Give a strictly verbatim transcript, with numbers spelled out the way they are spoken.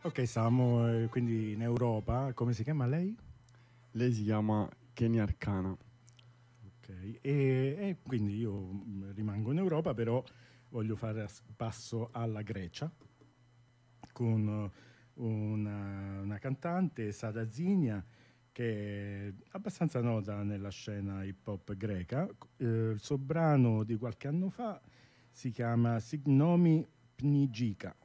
Ok, siamo eh, quindi in Europa. Come si chiama lei? Lei si chiama Kenya Arcana. Ok, e, e quindi io mh, rimango in Europa, però voglio fare as- passo alla Grecia con una, una cantante, Sada Zinia, che è abbastanza nota nella scena hip hop greca. Eh, il suo brano di qualche anno fa si chiama Signomi Pnigika.